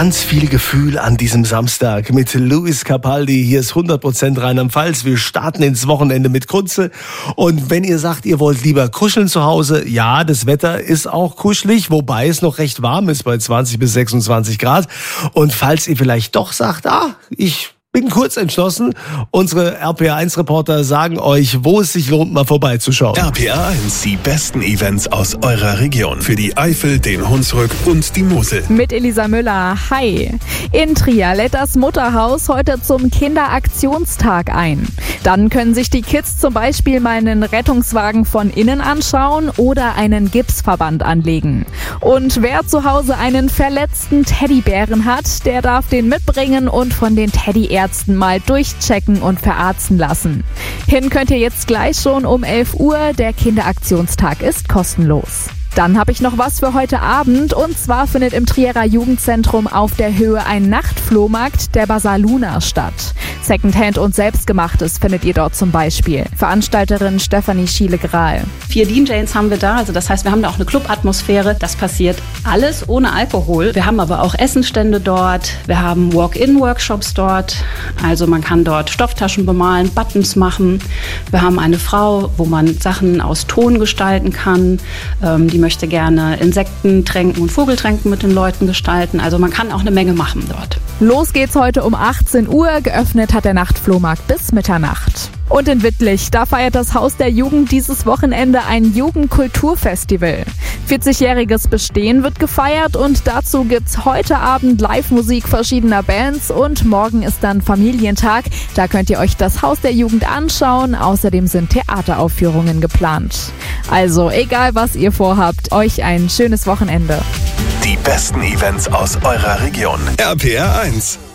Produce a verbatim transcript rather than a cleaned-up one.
Ganz viel Gefühl an diesem Samstag mit Luis Capaldi. Hier ist hundert Prozent Rheinland-Pfalz. Wir starten ins Wochenende mit Kunze. Und wenn ihr sagt, ihr wollt lieber kuscheln zu Hause, ja, das Wetter ist auch kuschelig, wobei es noch recht warm ist bei zwanzig bis sechsundzwanzig Grad. Und falls ihr vielleicht doch sagt, ah, ich bin kurz entschlossen, unsere R P R eins Reporter sagen euch, wo es sich lohnt, mal vorbeizuschauen. R P R eins, die besten Events aus eurer Region. Für die Eifel, den Hunsrück und die Mosel. Mit Elisa Müller. Hi. In Trier lädt das Mutterhaus heute zum Kinderaktionstag ein. Dann können sich die Kids zum Beispiel mal einen Rettungswagen von innen anschauen oder einen Gipsverband anlegen. Und wer zu Hause einen verletzten Teddybären hat, der darf den mitbringen und von den Teddyärzten mal durchchecken und verarzten lassen. Hin könnt ihr jetzt gleich schon um elf Uhr. Der Kinderaktionstag ist kostenlos. Dann habe ich noch was für heute Abend, und zwar findet im Trierer Jugendzentrum auf der Höhe ein Nachtflohmarkt der Bazar Luna statt. Secondhand und Selbstgemachtes findet ihr dort zum Beispiel. Veranstalterin Stefanie Schiele-Grahl. Vier D Js haben wir da, also das heißt, wir haben da auch eine Club-Atmosphäre. Das passiert alles ohne Alkohol. Wir haben aber auch Essenstände dort, wir haben Walk-in-Workshops dort, also man kann dort Stofftaschen bemalen, Buttons machen. Wir haben eine Frau, wo man Sachen aus Ton gestalten kann, ähm, die möchte gerne Insektentränken und Vogeltränken mit den Leuten gestalten. Also man kann auch eine Menge machen dort. Los geht's heute um achtzehn Uhr. Geöffnet hat der Nachtflohmarkt bis Mitternacht. Und in Wittlich, da feiert das Haus der Jugend dieses Wochenende ein Jugendkulturfestival. vierzigjähriges Bestehen wird gefeiert und dazu gibt's heute Abend Live-Musik verschiedener Bands und morgen ist dann Familientag. Da könnt ihr euch das Haus der Jugend anschauen. Außerdem sind Theateraufführungen geplant. Also, egal was ihr vorhabt, euch ein schönes Wochenende. Die besten Events aus eurer Region. R P R eins.